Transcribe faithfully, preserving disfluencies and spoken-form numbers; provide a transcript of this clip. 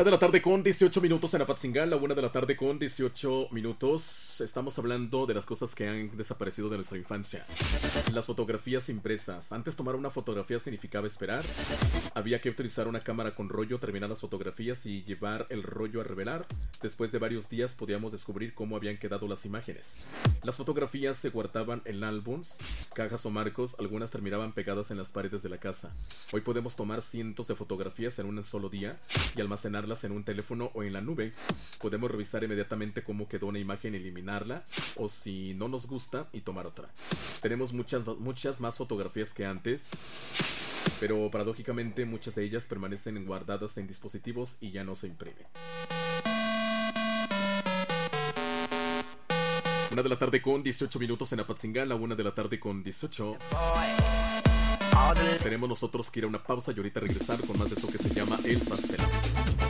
Una de la tarde con dieciocho minutos en Apatzingán, la una de la tarde con dieciocho minutos. Estamos hablando de las cosas que han desaparecido de nuestra infancia. Las fotografías impresas. Antes tomar una fotografía significaba esperar. Había que utilizar una cámara con rollo, terminar las fotografías y llevar el rollo a revelar. Después de varios días podíamos descubrir cómo habían quedado las imágenes. Las fotografías se guardaban en álbums, cajas o marcos, algunas terminaban pegadas en las paredes de la casa. Hoy podemos tomar cientos de fotografías en un solo día y almacenarlas en un teléfono o en la nube. Podemos revisar inmediatamente cómo quedó una imagen y eliminarla, o si no nos gusta, y tomar otra. Tenemos muchas, muchas más fotografías que antes, pero paradójicamente muchas de ellas permanecen guardadas en dispositivos y ya no se imprimen. Una de la tarde con dieciocho minutos en Apatzingán, la una de la tarde con dieciocho. Tenemos nosotros que ir a una pausa y ahorita regresar con más de esto que se llama El Pastelazo.